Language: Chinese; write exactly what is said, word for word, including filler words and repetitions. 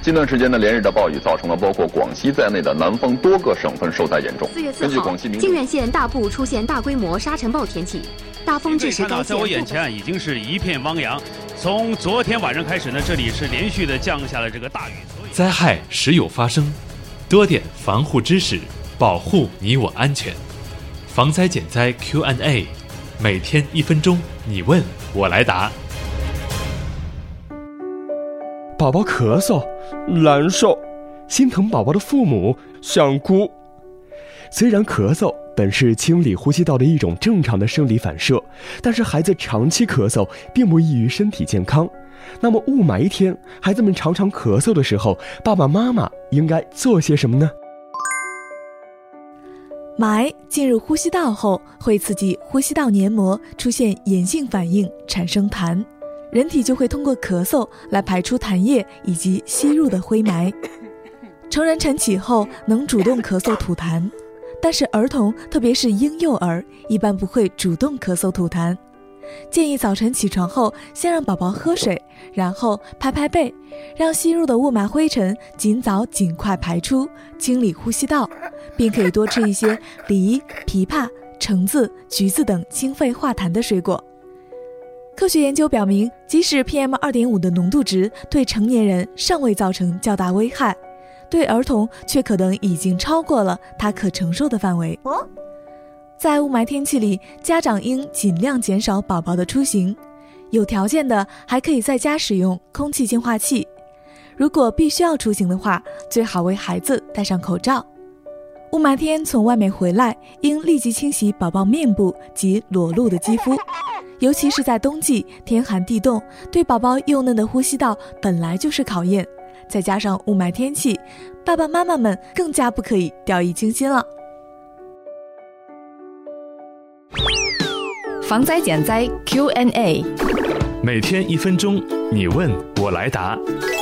近段时间呢，连日的暴雨造成了包括广西在内的南方多个省份受灾严重。 四月四号，靖远县大部出现大规模沙尘暴天气，大风致使该县。 在我眼前已经是一片汪洋。从昨天晚上开始呢，这里是连续的降下了这个大雨。 灾害时有发生，多点防护知识，保护你我安全。防灾减灾 Q and A， 每天一分钟，你问我来答。 宝宝咳嗽，难受，心疼宝宝的父母想哭。虽然咳嗽本是清理呼吸道的一种正常的生理反射，但是孩子长期咳嗽并不益于身体健康。那么雾霾天，孩子们常常咳嗽的时候，爸爸妈妈应该做些什么呢？ 霾进入呼吸道后，会刺激呼吸道黏膜出现炎性反应，产生痰。人体就会通过咳嗽来排出痰液以及吸入的灰霾。成人晨起后能主动咳嗽吐痰，但是儿童特别是婴幼儿一般不会主动咳嗽吐痰。建议早晨起床后先让宝宝喝水，然后拍拍背，让吸入的雾霾灰尘尽早尽快排出，清理呼吸道，并可以多吃一些梨、枇杷、橙子、橘子等清肺化痰的水果。科学研究表明，即使 P M 二点五 的浓度值对成年人尚未造成较大危害，对儿童却可能已经超过了他可承受的范围。在雾霾天气里，家长应尽量减少宝宝的出行，有条件的还可以在家使用空气净化器。如果必须要出行的话，最好为孩子戴上口罩。雾霾天从外面回来，应立即清洗宝宝面部及裸露的肌肤。尤其是在冬季，天寒地冻，对宝宝幼嫩的呼吸道本来就是考验，再加上雾霾天气，爸爸妈妈们更加不可以掉以轻心了。 防灾减灾 Q and A， 每天一分钟，你问我来答。